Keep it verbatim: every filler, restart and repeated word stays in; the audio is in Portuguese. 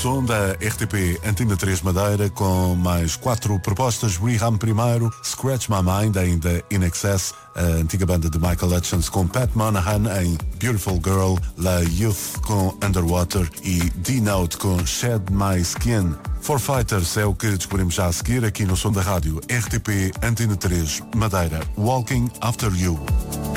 som da R T P Antena três Madeira com mais quatro propostas. Reham primeiro, Scratch My Mind, ainda In Excess, a antiga banda de Michael Hutchence com Pat Monahan em Beautiful Girl, La Youth com Underwater e D-Note com Shed My Skin. Four Fighters é o que descobrimos já a seguir aqui no som da rádio R T P Antena três Madeira, Walking After You.